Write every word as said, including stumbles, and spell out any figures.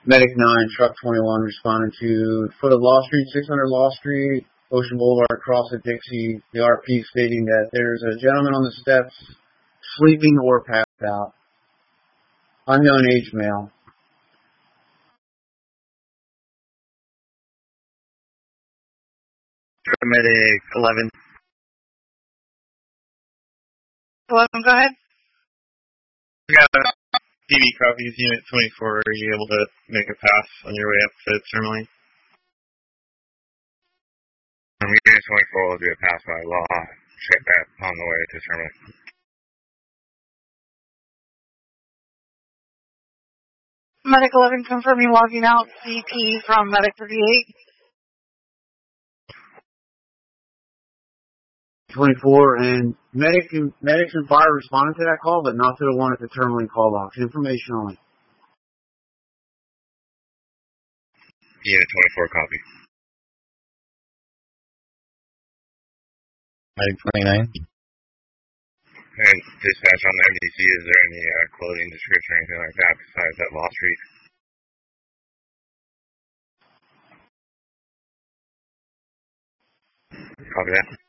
Medic nine, Truck twenty-one responding to foot of Law Street, six hundred Law Street, Ocean Boulevard, across at Dixie. The R P stating that there's a gentleman on the steps sleeping or passed out. Unknown age male. Medic eleven. eleven, go ahead. Yeah, T V copies, Unit twenty-four. Are you able to make a pass on your way up to Tourmaline? Um, Unit twenty-four will do a pass by law. Check that on the way to Tourmaline. Medic eleven confirming logging out C P from Medic thirty-eight. twenty-four, and medic and, medics and fire responded to that call, but not to the one at the Tourmaline call box. Information only. Unit twenty-four, copy. Medic twenty-nine. And dispatch on the M D C, is there any uh, clothing description or anything like that besides that Law Street? Copy that.